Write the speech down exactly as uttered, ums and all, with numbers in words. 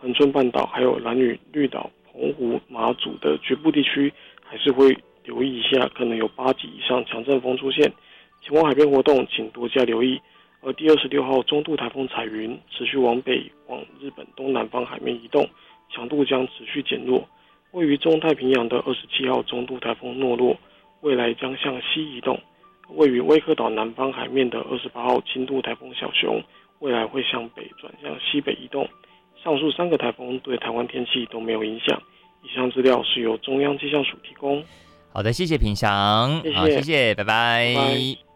恒春半岛还有兰屿、绿岛、澎湖、马祖的局部地区，还是会留意一下，可能有八级以上强阵风出现。前往海边活动，请多加留意。而第二十六号中度台风彩云持续往北往日本东南方海面移动，强度将持续减弱。位于中太平洋的二十七号中度台风诺洛，未来将向西移动。位于威克岛南方海面的二十八号轻度台风小熊，未来会向北转向西北移动。上述三个台风对台湾天气都没有影响。以上资料是由中央气象署提供。 好的，谢谢品祥， 谢谢， 好，谢谢，拜拜。 拜拜。